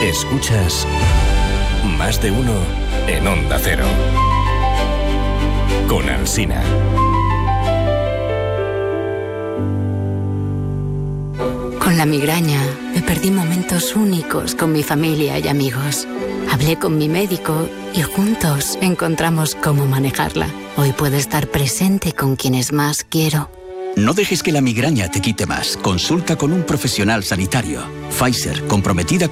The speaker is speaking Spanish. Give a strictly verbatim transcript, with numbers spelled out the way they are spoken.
Escuchas Más de Uno en Onda Cero. Con Alsina. Con la migraña me perdí momentos únicos con mi familia y amigos. Hablé con mi médico y juntos encontramos cómo manejarla. Hoy puedo estar presente con quienes más quiero. No dejes que la migraña te quite más. Consulta con un profesional sanitario. Pfizer, comprometida